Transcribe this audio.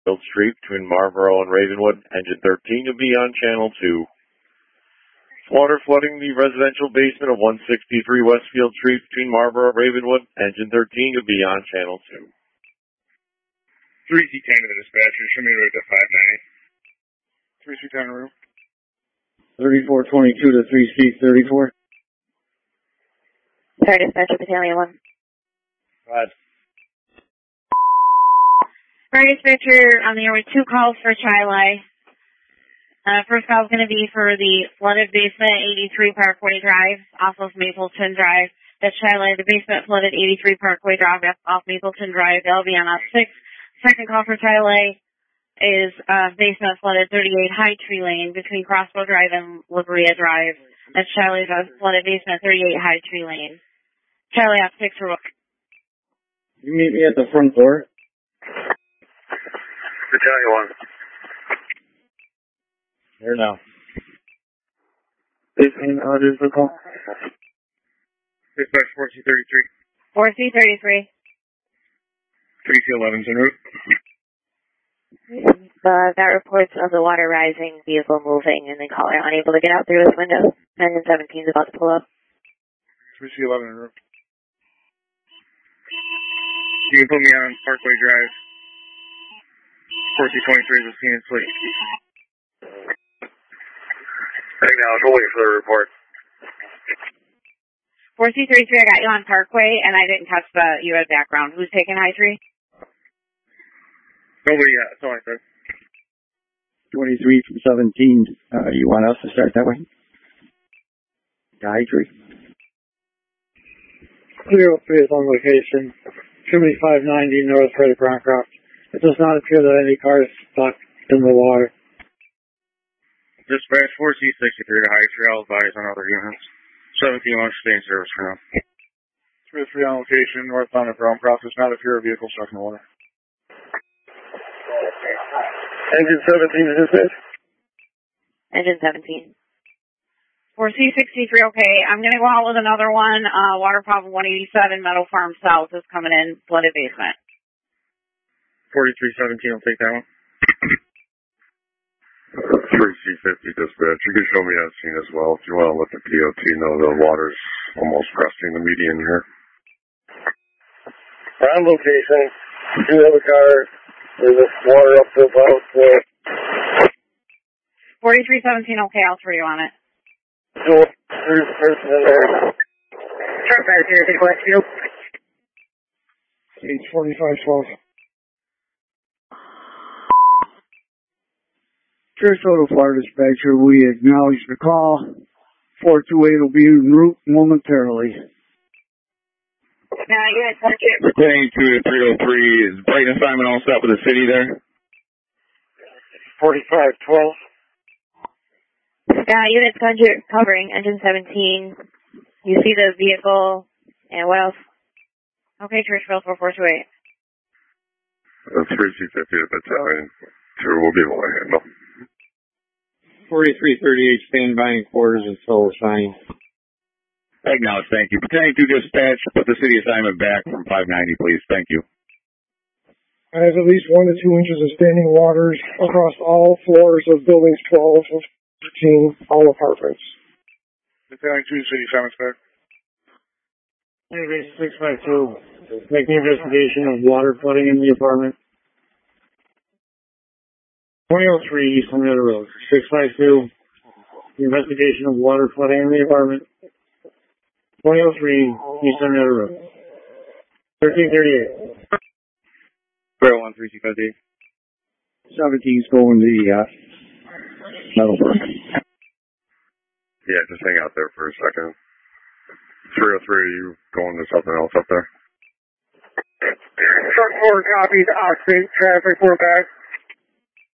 Westfield Street between Marlboro and Ravenwood. Engine 13 to be on channel 2. Water flooding the residential basement of 163 Westfield Street between Marlboro and Ravenwood. Engine 13 to be on channel 2. 3C10 to the dispatcher. Show me right to 59. 3C10 room. 3422 to 3C34. Sorry, dispatcher, battalion 1. Right. Sorry, dispatcher, there were 2 calls for Chili. First call is going to be for the flooded basement, 83 Parkway Drive, off of Mapleton Drive. That's Chili. The basement flooded 83 Parkway Drive, off Mapleton Drive. That'll be on up 6. Second call for Chili is basement flooded 38 High Tree Lane between Crossbow Drive and La Brea Drive. That's Chili's flooded basement 38 High Tree Lane. Chili up 6 Rook. You meet me at the front door. Battalion 1. Here now. This is the call. Dispatch 4C33. 4C33. 3C11's en route. That reports of the water rising, vehicle moving, and the caller unable to get out through his window. Engine 17 is about to pull up. 3C11 en route. You can put me on Parkway Drive. 4C23 is a scene and sleep. Right now, we'll wait for the report. 4C33, I got you on Parkway, and I didn't catch you had background. Who's taking High Tree? Nobody yet, that's all I said. 23 from 17. You want us to start that way? High Tree. 303 is on location. Show me 590 North Frederick Bancroft. It does not appear that any car is stuck in the water. Dispatch 4C63 to High Tree. I'll advise on other units. 17 wants to stay in service for now. 303 on location, northbound of Bancroft. Does not appear a vehicle stuck in the water. Engine 17 is dispatch. Engine 17. 4C63, okay. I'm going to go out with another one. Water problem 187, Meadow Farm South is coming in, flooded basement. 4317 will take that one. 3C50 dispatch. You can show me that scene as well if you want to let the POT know the water's almost cresting the median here. On location, do have a car. There's water up to about 4317, okay, I'll throw you on it. there's a person in there. Truck back here, take Westfield. 84512. Sarasota Fire Dispatcher, we acknowledge the call. 428 will be en route momentarily. Now, you had touch it. Pertaining to the 303, is Brighton assignment all set with the city there? 4512. Unit subject covering engine 17. You see the vehicle, and what else? Okay, Churchville 4428. 3C50 battalion 2 will be able to handle. 4338, stand by in quarters until assigned. Acknowledge, thank you. Pertaining to dispatch, put the city assignment back from 590, please. Thank you. I have at least 1 to 2 inches of standing waters across all floors of buildings 12 and 13, all apartments. Battalion 2, city assignments back. Anyway, 652, making investigation of water flooding in the apartment. 2003 East Henrietta Road. 652, the investigation of water flooding in the apartment. 2003 East Henrietta Road. 1338. 301, 3C58. 17's going to the Meadowbrook. Yeah, just hang out there for a second. 303, are you going to something else up there? Truck 4 copies, Oxford, traffic, we're back.